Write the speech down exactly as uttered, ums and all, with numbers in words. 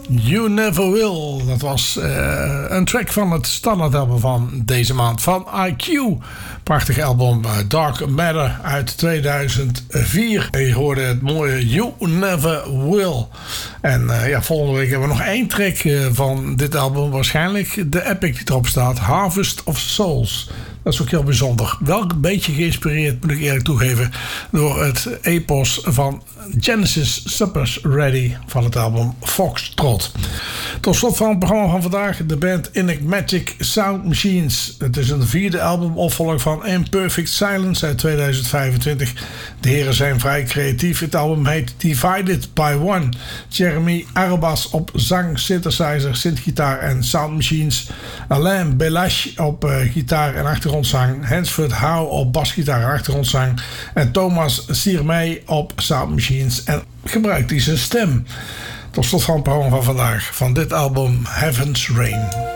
You Never Will. Dat was uh, een track van het standaardalbum van deze maand van I Q. Prachtig album uh, Dark Matter uit tweeduizend vier. En je hoorde het mooie You Never Will. En uh, ja, volgende week hebben we nog één track uh, van dit album. Waarschijnlijk de epic die erop staat. Harvest of Souls. Dat is ook heel bijzonder. Wel een beetje geïnspireerd, moet ik eerlijk toegeven, door het epos van Genesis Supper's Ready van het album Foxtrot. Tot slot van het programma van vandaag de band Enigmatic Sound Machines. Het is een vierde album opvolger van Imperfect Silence uit tweeduizend vijfentwintig. De heren zijn vrij creatief. Het album heet Divided by One. Jeremy Arbas op zang, synthesizer, synthgitaar en sound machines. Alain Belash op uh, gitaar en achtergrondzang. Hansford Howe op basgitaar en achtergrondzang. En Thomas Siermey op sound machines en gebruikt hij zijn stem. Tot slot van het programma van vandaag van dit album Heaven's Rain.